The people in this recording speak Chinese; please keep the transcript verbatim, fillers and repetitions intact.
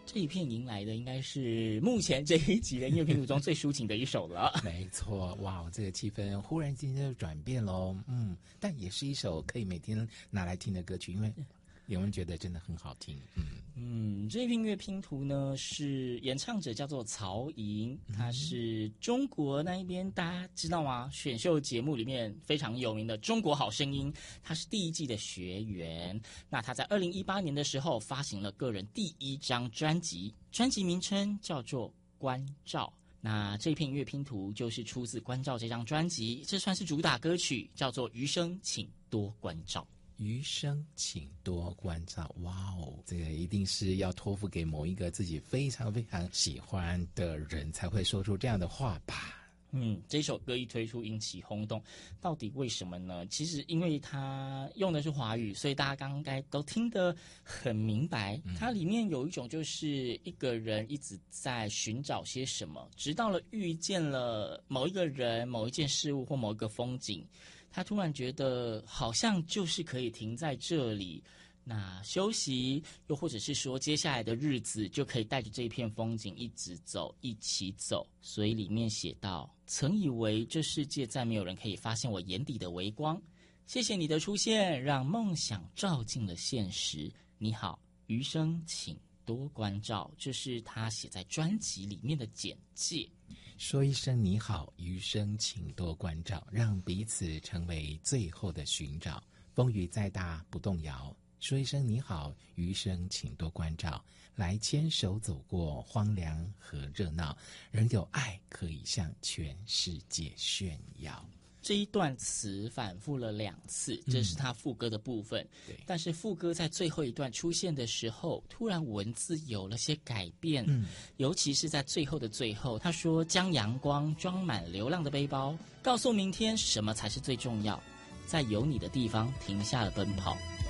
这一片迎来的应该是目前这一集的音乐拼图中最抒情的一首了。 没错，哇，这个气氛忽然间就转变喽。嗯，但也是一首可以每天拿来听的歌曲，因为有人觉得真的很好听。嗯嗯，这一片音乐拼图呢，是演唱者叫做曹莹，他是中国那一边大家知道吗？选秀节目里面非常有名的《中国好声音》，他是第一季的学员。那他在二零一八年的时候发行了个人第一张专辑，专辑名称叫做《关照》。那这一片音乐拼图就是出自《关照》这张专辑，这算是主打歌曲，叫做《余生请多关照》。 余生请多关照，哇哦，这个一定是要托付给某一个自己非常非常喜欢的人才会说出这样的话吧。 嗯，这首歌一推出引起轰动，到底为什么呢？其实因为它用的是华语，所以大家刚刚都听得很明白。它里面有一种就是一个人一直在寻找些什么，直到了遇见了某一个人、某一件事物或某一个风景，他突然觉得好像就是可以停在这里，那休息，又或者是说接下来的日子就可以带着这一片风景一直走，一起走。所以里面写道，曾以为这世界再没有人可以发现我眼底的微光，谢谢你的出现，让梦想照进了现实。你好，余生请多关照，这是他写在专辑里面的简介。 说一声你好，余生请多关照，让彼此成为最后的寻找。风雨再大不动摇，说一声你好，余生请多关照，来牵手走过荒凉和热闹，仍有爱可以向全世界炫耀。 这一段词反复了两次，这是他副歌的部分。嗯、对，但是副歌在最后一段出现的时候，突然文字有了些改变。嗯，尤其是在最后的最后，他说：“将阳光装满流浪的背包，告诉明天什么才是最重要。在有你的地方停下了奔跑，